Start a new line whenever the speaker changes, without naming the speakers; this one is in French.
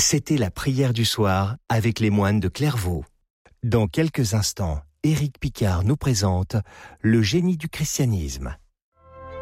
C'était la prière du soir avec les moines de Clairvaux. Dans quelques instants, Éric Picard nous présente le génie du christianisme.